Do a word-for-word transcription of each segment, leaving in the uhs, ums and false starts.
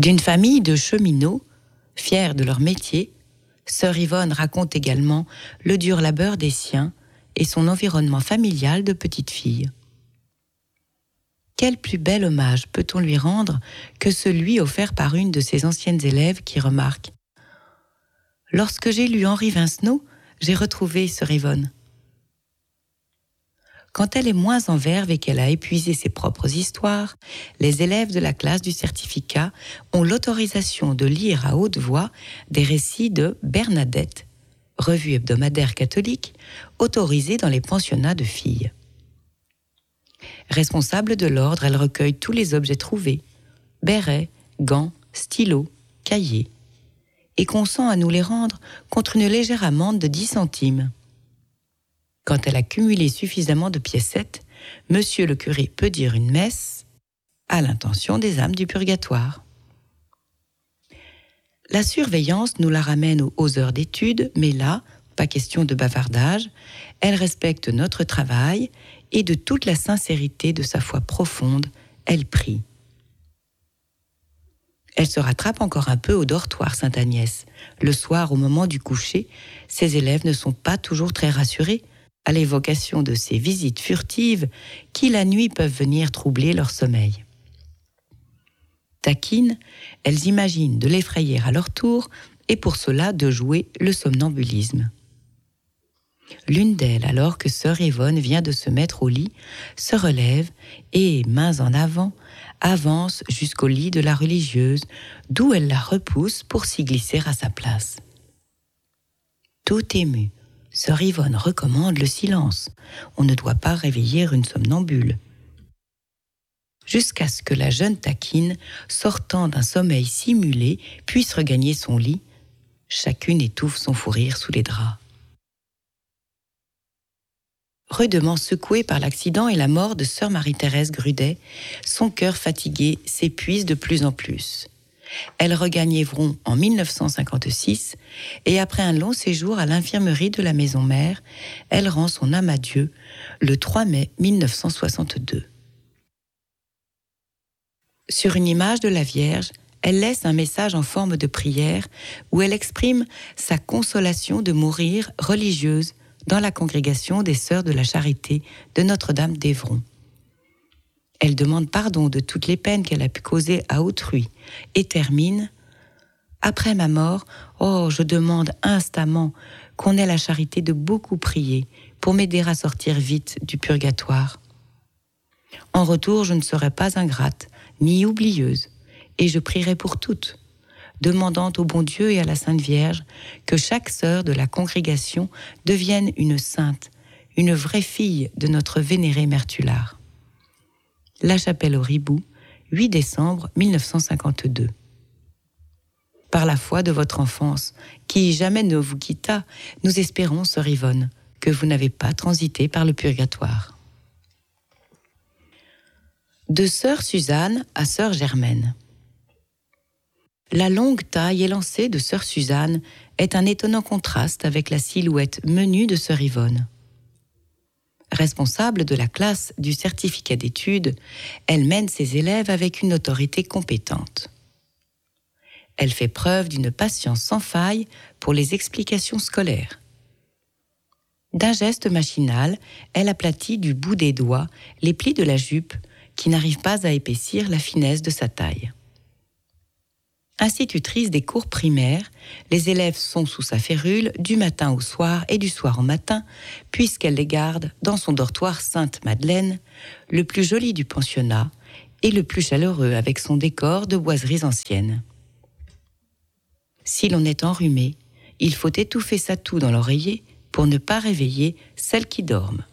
D'une famille de cheminots, fiers de leur métier, sœur Yvonne raconte également le dur labeur des siens et son environnement familial de petite fille. Quel plus bel hommage peut-on lui rendre que celui offert par une de ses anciennes élèves qui remarque « Lorsque j'ai lu Henri Vincenot, j'ai retrouvé sœur Yvonne. » Quand elle est moins en verve et qu'elle a épuisé ses propres histoires, les élèves de la classe du certificat ont l'autorisation de lire à haute voix des récits de Bernadette, revue hebdomadaire catholique, autorisée dans les pensionnats de filles. Responsable de l'ordre, elle recueille tous les objets trouvés, bérets, gants, stylos, cahiers, et consent à nous les rendre contre une légère amende de dix centimes. Quand elle a cumulé suffisamment de piécettes, monsieur le curé peut dire une messe à l'intention des âmes du purgatoire. La surveillance nous la ramène aux heures d'études, mais là, pas question de bavardage, elle respecte notre travail et de toute la sincérité de sa foi profonde, elle prie. Elle se rattrape encore un peu au dortoir Sainte-Agnès. Le soir, au moment du coucher, ses élèves ne sont pas toujours très rassurés à l'évocation de ces visites furtives qui, la nuit, peuvent venir troubler leur sommeil. Taquines, elles imaginent de l'effrayer à leur tour et pour cela de jouer le somnambulisme. L'une d'elles, alors que sœur Yvonne vient de se mettre au lit, se relève et, mains en avant, avance jusqu'au lit de la religieuse, d'où elle la repousse pour s'y glisser à sa place. Tout émue, sœur Yvonne recommande le silence. On ne doit pas réveiller une somnambule. Jusqu'à ce que la jeune taquine, sortant d'un sommeil simulé, puisse regagner son lit. Chacune étouffe son fou rire sous les draps. Rudement secouée par l'accident et la mort de sœur Marie-Thérèse Grudet, son cœur fatigué s'épuise de plus en plus. Elle regagne Évron en mille neuf cent cinquante-six et après un long séjour à l'infirmerie de la maison mère, elle rend son âme à Dieu le trois mai mille neuf cent soixante-deux. Sur une image de la Vierge, elle laisse un message en forme de prière où elle exprime sa consolation de mourir religieuse dans la congrégation des Sœurs de la Charité de Notre-Dame d'Évron. Elle demande pardon de toutes les peines qu'elle a pu causer à autrui et termine « Après ma mort, oh, je demande instamment qu'on ait la charité de beaucoup prier pour m'aider à sortir vite du purgatoire. En retour, je ne serai pas ingrate ni oublieuse et je prierai pour toutes, demandant au bon Dieu et à la Sainte Vierge que chaque sœur de la congrégation devienne une sainte, une vraie fille de notre vénérée Mère Tulard. La Chapelle au Ribou, huit décembre mille neuf cent cinquante-deux. Par la foi de votre enfance, qui jamais ne vous quitta, nous espérons, sœur Yvonne, que vous n'avez pas transité par le purgatoire. De sœur Suzanne à sœur Germaine. La longue taille élancée de sœur Suzanne est un étonnant contraste avec la silhouette menue de sœur Yvonne. Responsable de la classe du certificat d'études, elle mène ses élèves avec une autorité compétente. Elle fait preuve d'une patience sans faille pour les explications scolaires. D'un geste machinal, elle aplatit du bout des doigts les plis de la jupe qui n'arrivent pas à épaissir la finesse de sa taille. Institutrice des cours primaires, les élèves sont sous sa férule du matin au soir et du soir au matin, puisqu'elle les garde dans son dortoir Sainte-Madeleine, le plus joli du pensionnat et le plus chaleureux avec son décor de boiseries anciennes. Si l'on est enrhumé, il faut étouffer sa toux dans l'oreiller pour ne pas réveiller celles qui dorment.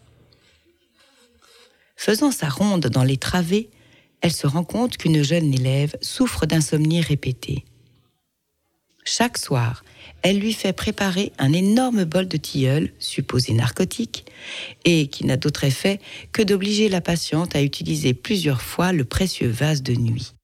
Faisant sa ronde dans les travées, elle se rend compte qu'une jeune élève souffre d'insomnie répétée. Chaque soir, elle lui fait préparer un énorme bol de tilleul, supposé narcotique, et qui n'a d'autre effet que d'obliger la patiente à utiliser plusieurs fois le précieux vase de nuit.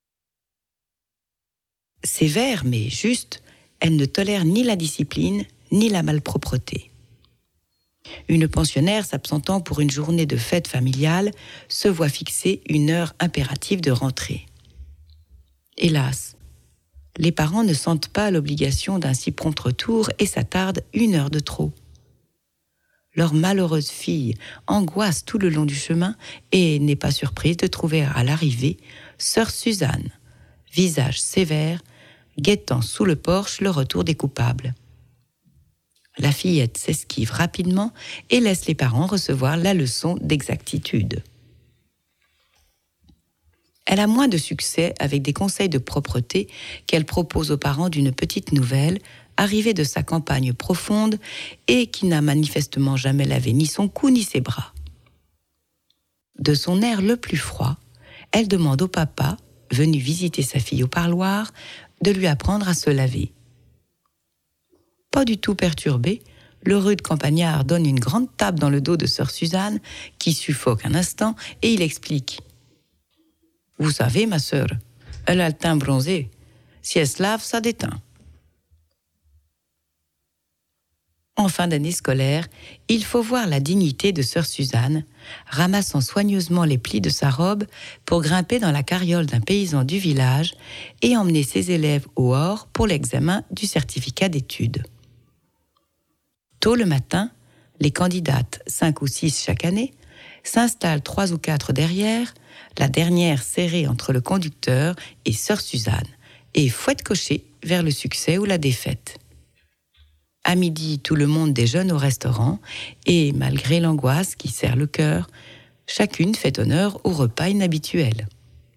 Sévère mais juste, elle ne tolère ni la discipline ni la malpropreté. Une pensionnaire s'absentant pour une journée de fête familiale se voit fixer une heure impérative de rentrée. Hélas, les parents ne sentent pas l'obligation d'un si prompt retour et s'attardent une heure de trop. Leur malheureuse fille angoisse tout le long du chemin et n'est pas surprise de trouver à l'arrivée sœur Suzanne, visage sévère, guettant sous le porche le retour des coupables. La fillette s'esquive rapidement et laisse les parents recevoir la leçon d'exactitude. Elle a moins de succès avec des conseils de propreté qu'elle propose aux parents d'une petite nouvelle, arrivée de sa campagne profonde et qui n'a manifestement jamais lavé ni son cou ni ses bras. De son air le plus froid, elle demande au papa, venu visiter sa fille au parloir, de lui apprendre à se laver. Pas du tout perturbé, le rude campagnard donne une grande tape dans le dos de sœur Suzanne, qui suffoque un instant, et il explique. « Vous savez, ma sœur, elle a le teint bronzé. Si elle se lave, ça déteint. » En fin d'année scolaire, il faut voir la dignité de sœur Suzanne, ramassant soigneusement les plis de sa robe pour grimper dans la carriole d'un paysan du village et emmener ses élèves au hors pour l'examen du certificat d'études. Tôt le matin, les candidates, cinq ou six chaque année, s'installent trois ou quatre derrière, la dernière serrée entre le conducteur et sœur Suzanne, et fouette cocher vers le succès ou la défaite. À midi, tout le monde déjeune au restaurant, et malgré l'angoisse qui serre le cœur, chacune fait honneur au repas inhabituel.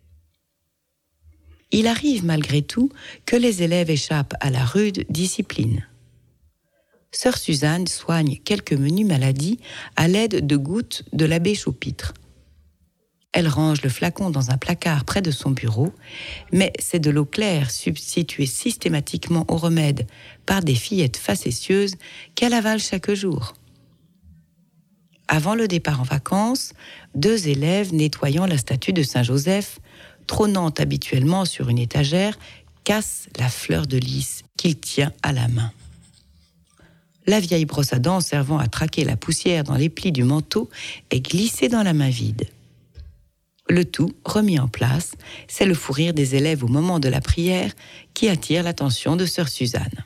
Il arrive malgré tout que les élèves échappent à la rude discipline. Sœur Suzanne soigne quelques menues maladies à l'aide de gouttes de l'abbé Chaupitre. Elle range le flacon dans un placard près de son bureau, mais c'est de l'eau claire substituée systématiquement au remède par des fillettes facétieuses qu'elle avale chaque jour. Avant le départ en vacances, deux élèves nettoyant la statue de Saint-Joseph, trônant habituellement sur une étagère, cassent la fleur de lys qu'il tient à la main. La vieille brosse à dents servant à traquer la poussière dans les plis du manteau est glissée dans la main vide. Le tout, remis en place, c'est le fou rire des élèves au moment de la prière qui attire l'attention de sœur Suzanne.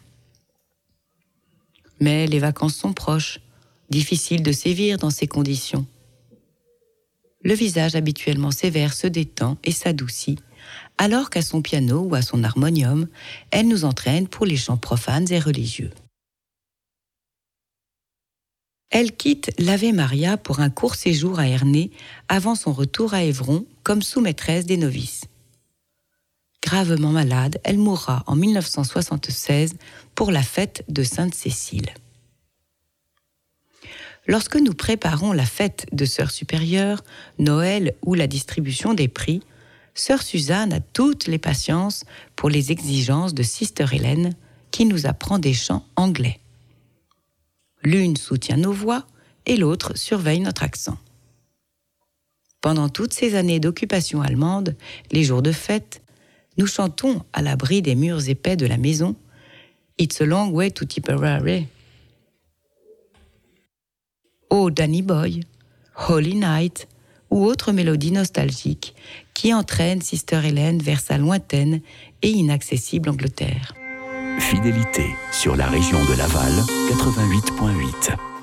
Mais les vacances sont proches, difficile de sévir dans ces conditions. Le visage habituellement sévère se détend et s'adoucit, alors qu'à son piano ou à son harmonium, elle nous entraîne pour les chants profanes et religieux. Elle quitte l'Ave Maria pour un court séjour à Ernée avant son retour à Évron comme sous-maîtresse des novices. Gravement malade, elle mourra en mille neuf cent soixante-seize pour la fête de Sainte-Cécile. Lorsque nous préparons la fête de Sœur Supérieure, Noël ou la distribution des prix, Sœur Suzanne a toutes les patiences pour les exigences de Sister Hélène qui nous apprend des chants anglais. L'une soutient nos voix et l'autre surveille notre accent. Pendant toutes ces années d'occupation allemande, les jours de fête, nous chantons à l'abri des murs épais de la maison « It's a long way to Tipperary ». Oh Danny Boy, Holy Night ou autres mélodies nostalgiques qui entraînent Sister Hélène vers sa lointaine et inaccessible Angleterre. Fidélité sur la région de Laval, quatre-vingt-huit virgule huit.